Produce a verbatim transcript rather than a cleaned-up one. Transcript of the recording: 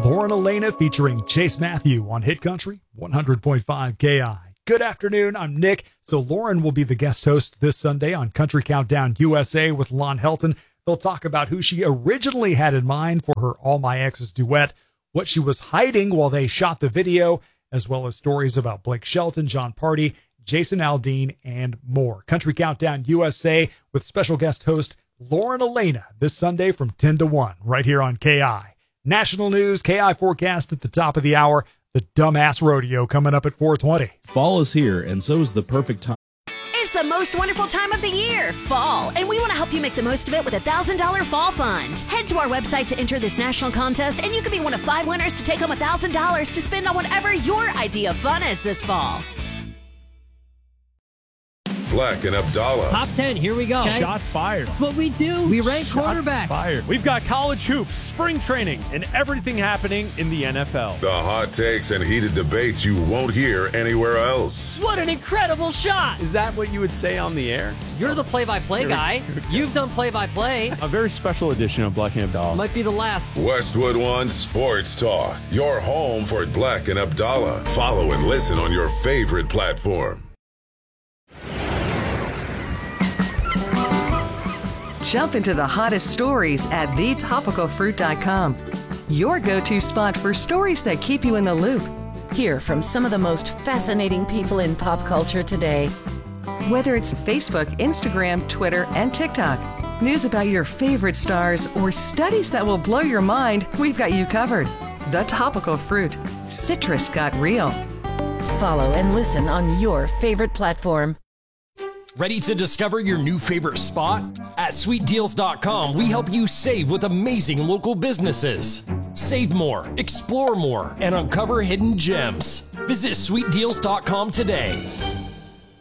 Lauren Elena featuring Chase Matthew on Hit Country one hundred point five K I. Good afternoon, I'm Nick. So Lauren will be the guest host this Sunday on Country Countdown U S A with Lon Helton. They'll talk about who she originally had in mind for her All My Exes duet, what she was hiding while they shot the video, as well as stories about Blake Shelton, John Party, Jason Aldean, and more. Country Countdown U S A with special guest host Lauren Elena this Sunday from ten to one right here on K I. National news, K I forecast at the top of the hour. The Dumbass Rodeo coming up at four twenty. Fall is here, and so is the perfect time. It's the most wonderful time of the year, fall, and we want to help you make the most of it with a one thousand dollars Fall Fund. Head to our website to enter this national contest, and you could be one of five winners to take home one thousand dollars to spend on whatever your idea of fun is this fall. Black and Abdallah. Top ten, here we go. Okay. Shots fired. That's what we do. We rank Shots quarterbacks. Fired. We've got college hoops, spring training, and everything happening in the N F L. The hot takes and heated debates you won't hear anywhere else. What an incredible shot. Is that what you would say on the air? You're the play-by-play guy. You've done play-by-play. A very special edition of Black and Abdallah. Might be the last. Westwood One Sports Talk. Your home for Black and Abdallah. Follow and listen on your favorite platform. Jump into the hottest stories at the topical fruit dot com. Your go-to spot for stories that keep you in the loop. Hear from some of the most fascinating people in pop culture today. Whether it's Facebook, Instagram, Twitter, and TikTok, news about your favorite stars, or studies that will blow your mind, we've got you covered. The Topical Fruit. Citrus got real. Follow and listen on your favorite platform. Ready to discover your new favorite spot? At sweet deals dot com, we help you save with amazing local businesses. Save more, explore more, and uncover hidden gems. Visit sweet deals dot com today.